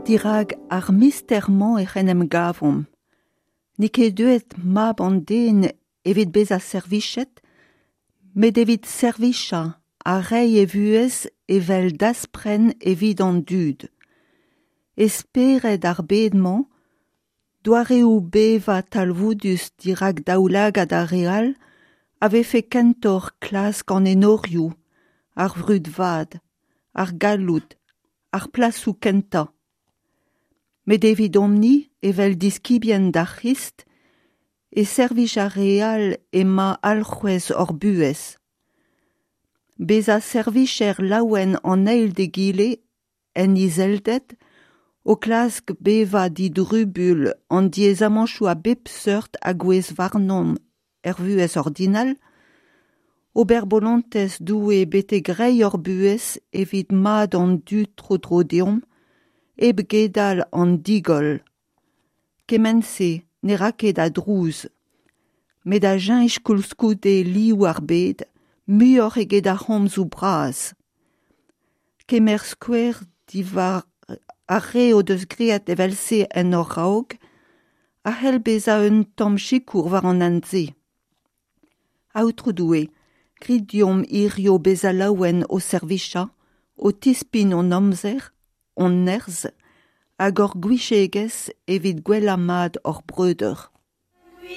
Dirag ar misterman enem gavom. Nike duet mab an den evit bez a servichet, met evit servicha a rei e vuez evel daspren evit an dud. Esperet ar bedman, doare beva talvoudus dirag daoulag a real, ave fe kentor klask an enorioù, ar vrud vad, ar galoud, ar plasou kenta. Met evit omni evel diskibien da Christ, e servija real ema alc'hwez hor buez. Bez a servicher laouen an eil de gile, en izeldet, o klask beva didrubul an diezamanchou a bep seurt a gwez varnom vuez ordinal, ober bolantez doue bete grei hor buez evit mad an du tro deom, eb gedal an digol. Kemense ne raket a drouz, met a jenj koulskoude liou ar bed, muor e ged a c'homz ou braz. Kemer skwer divar a re o deus great evel se en hor raog, a hel beza un tom chikour war an anze. Aoutro doue, gridiom irio beza laouen o servicha, o tispin on amzer, on nerz, hag hor gwichéges evit gwell amad hor breuder.